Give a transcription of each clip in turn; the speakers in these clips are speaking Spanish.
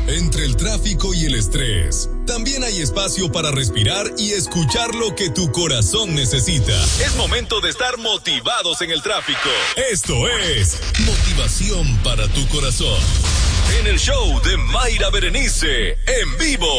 Entre el tráfico y el estrés, también hay espacio para respirar y escuchar lo que tu corazón necesita. Es momento de estar motivados en el tráfico. Esto es Motivación para tu corazón. En el show de Mayra Berenice, en vivo.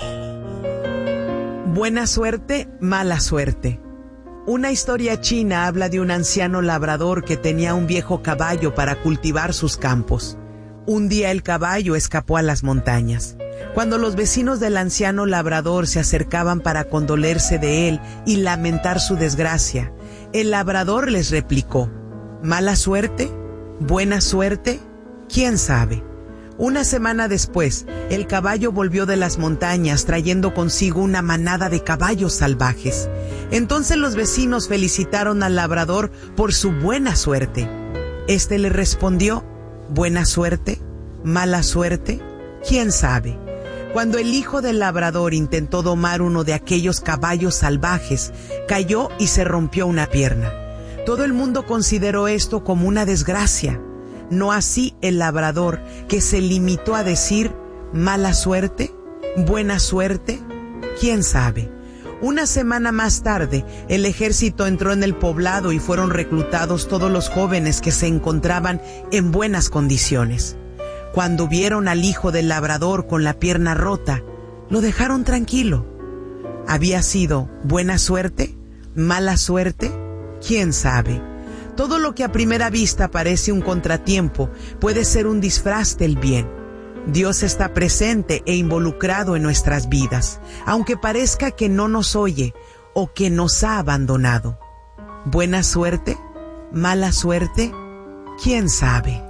Buena suerte, mala suerte. Una historia china habla de un anciano labrador que tenía un viejo caballo para cultivar sus campos. Un día el caballo escapó a las montañas. Cuando los vecinos del anciano labrador se acercaban para condolerse de él y lamentar su desgracia, el labrador les replicó: ¿mala suerte? ¿Buena suerte? ¿Quién sabe? Una semana después, el caballo volvió de las montañas trayendo consigo una manada de caballos salvajes. Entonces los vecinos felicitaron al labrador por su buena suerte. Este le respondió: ¿buena suerte? ¿Mala suerte? ¿Quién sabe? Cuando el hijo del labrador intentó domar uno de aquellos caballos salvajes, cayó y se rompió una pierna. Todo el mundo consideró esto como una desgracia. No así el labrador, que se limitó a decir: ¿mala suerte? ¿Buena suerte? ¿Quién sabe? Una semana más tarde, el ejército entró en el poblado y fueron reclutados todos los jóvenes que se encontraban en buenas condiciones. Cuando vieron al hijo del labrador con la pierna rota, lo dejaron tranquilo. ¿Había sido buena suerte? ¿Mala suerte? ¿Quién sabe? Todo lo que a primera vista parece un contratiempo puede ser un disfraz del bien. Dios está presente e involucrado en nuestras vidas, aunque parezca que no nos oye o que nos ha abandonado. ¿Buena suerte? ¿Mala suerte? ¿Quién sabe?